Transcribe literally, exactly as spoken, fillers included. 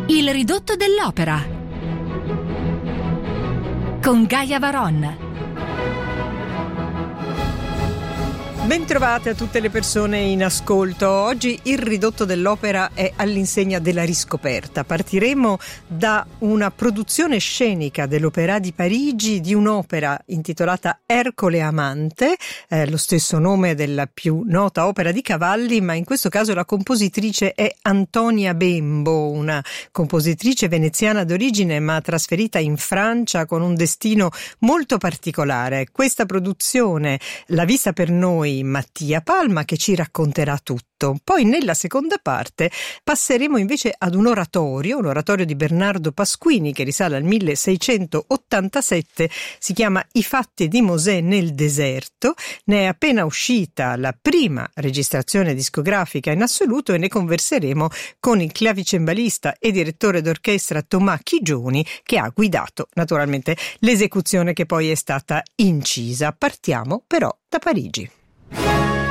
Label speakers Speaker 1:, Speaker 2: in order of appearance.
Speaker 1: Il ridotto dell'opera con Gaia Varon.
Speaker 2: Bentrovate a tutte le persone in ascolto. Oggi il ridotto dell'opera è all'insegna della riscoperta. Partiremo da una produzione scenica dell'Opéra di Parigi di un'opera intitolata Ercole Amante, eh, lo stesso nome della più nota opera di Cavalli, ma in questo caso la compositrice è Antonia Bembo, una compositrice veneziana d'origine ma trasferita in Francia con un destino molto particolare. Questa produzione l'ha vista per noi Mattia Palma, che ci racconterà tutto. Poi nella seconda parte passeremo invece ad un oratorio, un oratorio di Bernardo Pasquini che risale al milleseicentottantasette, si chiama I fatti di Mosè nel deserto. Ne è appena uscita la prima registrazione discografica in assoluto e ne converseremo con il clavicembalista e direttore d'orchestra Tomà Chigioni, che ha guidato naturalmente l'esecuzione che poi è stata incisa. Partiamo però da Parigi.